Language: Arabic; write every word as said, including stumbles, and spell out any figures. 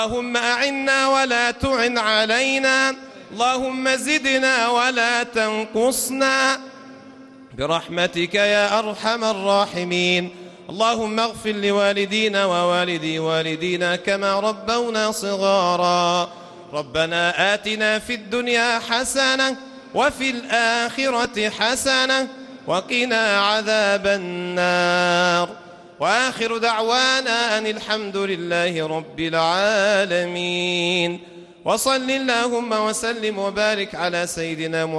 اللهم أعنا ولا تعن علينا، اللهم زدنا ولا تنقصنا برحمتك يا أرحم الراحمين. اللهم اغفر لوالدينا ووالدي والدينا كما ربونا صغارا. ربنا آتنا في الدنيا حسنة وفي الآخرة حسنة وقنا عذاب النار. وآخر دعوانا أن الحمد لله رب العالمين. وصل اللهم وسلم وبارك على سيدنا محمد